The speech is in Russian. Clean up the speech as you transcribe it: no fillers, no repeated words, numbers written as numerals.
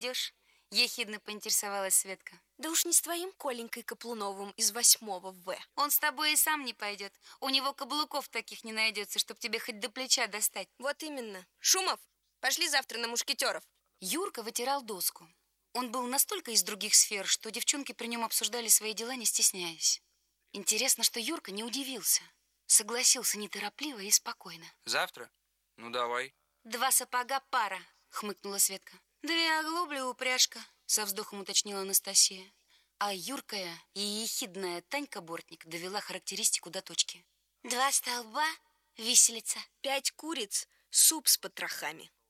Идешь? Ехидно поинтересовалась Светка. Да уж не с твоим Коленькой Каплуновым из 8-го В. Он с тобой и сам не пойдет. У него каблуков таких не найдется, чтоб тебе хоть до плеча достать. Вот именно. Шумов, пошли завтра на мушкетеров. Юрка вытирал доску. Он был настолько из других сфер, что девчонки при нем обсуждали свои дела, не стесняясь. Интересно, что Юрка не удивился. Согласился неторопливо и спокойно. Завтра? Ну, давай. 2 сапога пара, хмыкнула Светка. 2 оглобли упряжка, со вздохом уточнила Анастасия. А юркая и ехидная Танька Бортник довела характеристику до точки. 2 столба, виселица. 5 куриц, суп с потрохами.